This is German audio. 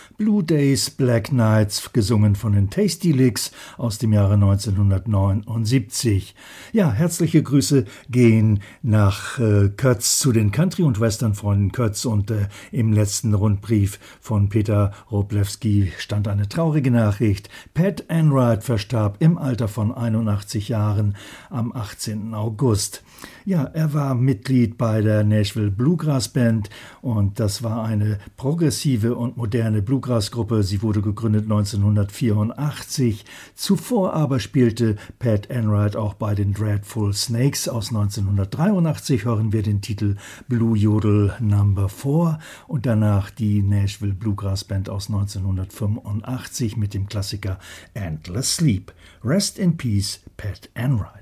Blue Days, Black Nights, gesungen von den Tasty Licks aus dem Jahre 1979. Ja, herzliche Grüße gehen nach Kötz zu den Country- und Western-Freunden Kötz und im letzten Rundbrief von Peter Wroblewski stand eine traurige Nachricht. Pat Enright verstarb im Alter von 81 Jahren am 18. August. Ja, er war Mitglied bei der Nashville Bluegrass Band und das war eine progressive und moderne Bluegrass-Gruppe. Sie wurde gegründet 1984. Zuvor aber spielte Pat Enright auch bei den Dreadful Snakes. Aus 1983 hören wir den Titel Blue Yodel No. 4 und danach die Nashville Bluegrass Band aus 1985 mit dem Klassiker Endless Sleep. Rest in Peace, Pat Enright.